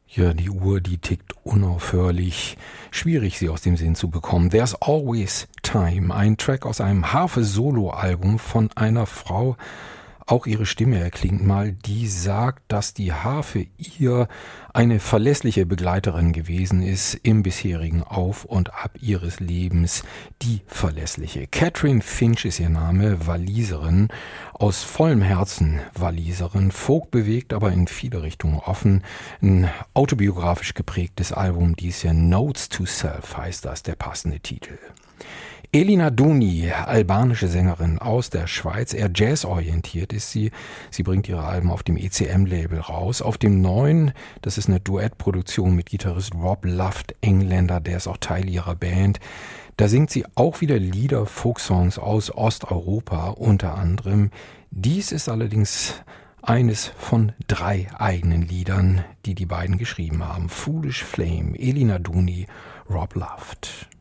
Ja, die Uhr, die tickt unaufhörlich. Schwierig, sie aus dem Sinn zu bekommen. There's Always Time, ein Track aus einem Harfe-Solo-Album von einer Frau. Auch ihre Stimme erklingt mal, die sagt, dass die Harfe ihr eine verlässliche Begleiterin gewesen ist im bisherigen Auf und Ab ihres Lebens. Die verlässliche. Catherine Finch ist ihr Name, Waliserin, aus vollem Herzen Waliserin, Folk bewegt, aber in viele Richtungen offen. Ein autobiografisch geprägtes Album, dies hier Notes to Self heißt das, der passende Titel. Elina Duni, albanische Sängerin aus der Schweiz, eher jazzorientiert ist sie. Sie bringt ihre Alben auf dem ECM-Label raus. Auf dem neuen, das ist eine Duettproduktion mit Gitarrist Rob Luft, Engländer, der ist auch Teil ihrer Band. Da singt sie auch wieder Lieder, Folksongs aus Osteuropa unter anderem. Dies ist allerdings eines von 3 eigenen Liedern, die die beiden geschrieben haben. Foolish Flame, Elina Duni, Rob Luft.